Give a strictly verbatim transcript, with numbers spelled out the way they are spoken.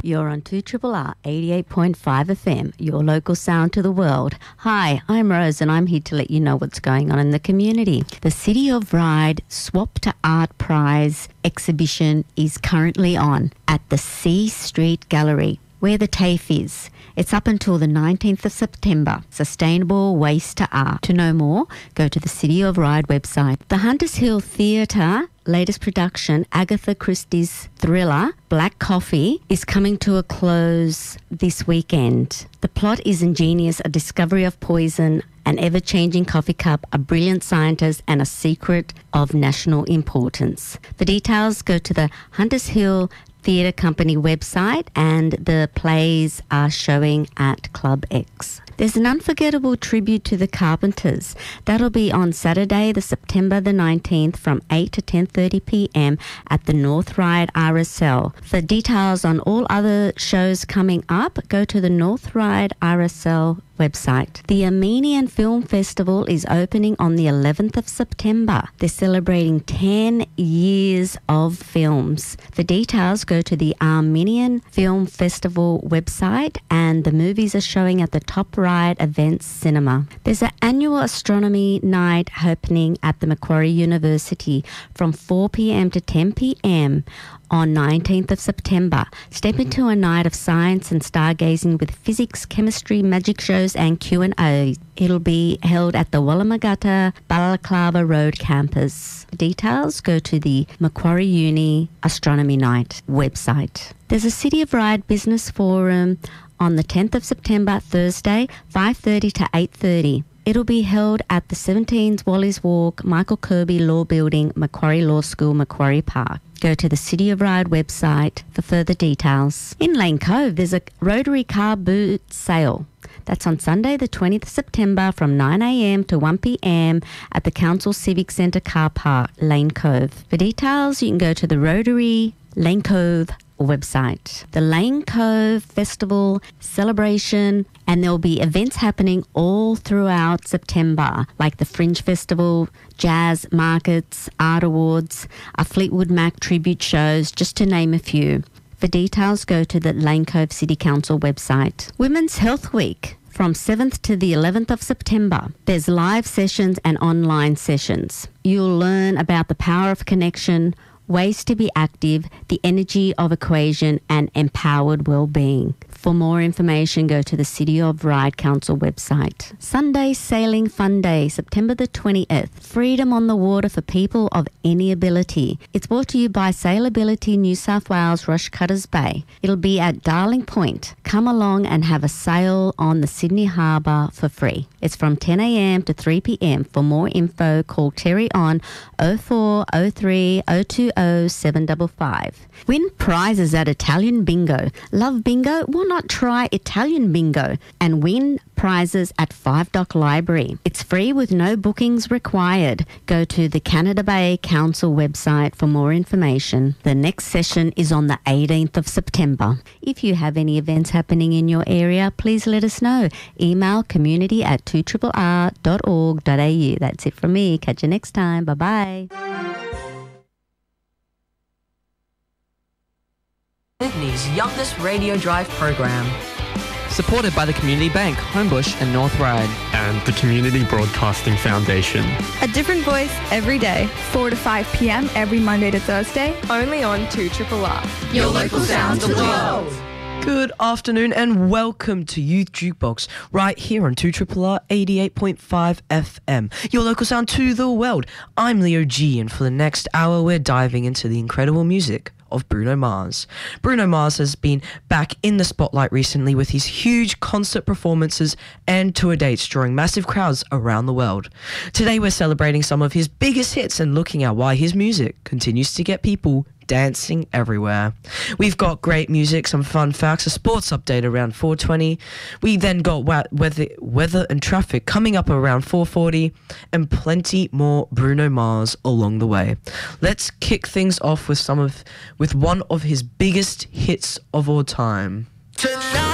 You're on two R R eighty-eight point five F M, your local sound to the world. Hi, I'm Rose and I'm here to let you know what's going on in the community. The City of Ryde Swap to Art Prize exhibition is currently on at the C Street Gallery, where the TAFE is. It's up until the nineteenth of September. Sustainable Waste to Art. To know more, go to the City of Ryde website. The Hunters Hill Theatre latest production, Agatha Christie's thriller, Black Coffee, is coming to a close this weekend. The plot is ingenious, a discovery of poison, an ever-changing coffee cup, a brilliant scientist, and a secret of national importance. For details, go to the Hunters Hill Theatre Company website, and the plays are showing at Club X. There's an unforgettable tribute to the Carpenters. That'll be on Saturday, the September the nineteenth from eight to ten thirty p m at the North Ryde R S L. For details on all other shows coming up, go to the North Ryde R S L website. The Armenian Film Festival is opening on the eleventh of September. They're celebrating ten years of films. For details, go to the Armenian Film Festival website, and the movies are showing at the Top Ryde Events Cinema. There's an annual astronomy night happening at the Macquarie University from four p m to ten p m on nineteenth of September. Step into a night of science and stargazing with physics, chemistry, magic shows and Q and A. It'll be held at the Wallamagatta Balaclava Road campus. For details, go to the Macquarie Uni Astronomy Night website. There's a City of Ryde Business Forum on the tenth of September, Thursday, five thirty to eight thirty. It'll be held at the seventeens Wally's Walk, Michael Kirby Law Building, Macquarie Law School, Macquarie Park. Go to the City of Ryde website for further details. In Lane Cove, there's a Rotary car boot sale. That's on Sunday the twentieth of September from nine a m to one p m at the Council Civic Centre car park, Lane Cove. For details, you can go to the Rotary Lane Cove website. The Lane Cove Festival celebration, and there'll be events happening all throughout September, like the Fringe Festival, jazz markets, art awards, a Fleetwood Mac tribute shows, just to name a few. For details, go to the Lane Cove City Council website. Women's Health Week. From seventh to the eleventh of September, there's live sessions and online sessions. You'll learn about the power of connection, ways to be active, the energy of equation, and empowered well-being. For more information, go to the City of Ryde Council website. Sunday Sailing Fun Day, September the twentieth. Freedom on the water for people of any ability. It's brought to you by Sailability New South Wales, Rushcutters Bay. It'll be at Darling Point. Come along and have a sail on the Sydney Harbour for free. It's from ten a m to three p m. For more info, call Terry on oh four oh three oh two oh seven five five. Win prizes at Italian Bingo. Love bingo? Why not try Italian Bingo and win prizes at Five Dock Library? It's free with no bookings required. Go to the Canada Bay Council website for more information. The next session is on the eighteenth of September. If you have any events happening in your area, please let us know. Email community at two R R R dot org dot a u. That's it from me. Catch you next time. Bye-bye. Sydney's youngest radio drive program. Supported by the Community Bank, Homebush and North Ryde. And the Community Broadcasting Foundation. A different voice every day. four to five p m every Monday to Thursday. Only on two R R R. Your local sound to the world. Good afternoon and welcome to Youth Jukebox right here on two R R R eighty-eight point five F M. Your local sound to the world. I'm Leo G, and for the next hour we're diving into the incredible music of Bruno Mars. Bruno Mars has been back in the spotlight recently with his huge concert performances and tour dates drawing massive crowds around the world. Today we're celebrating some of his biggest hits and looking at why his music continues to get people dancing everywhere. We've got great music, some fun facts, a sports update around four twenty. We then got wa- weather, weather and traffic coming up around four forty, and plenty more Bruno Mars along the way. Let's kick things off with some of with one of his biggest hits of all time. Tonight.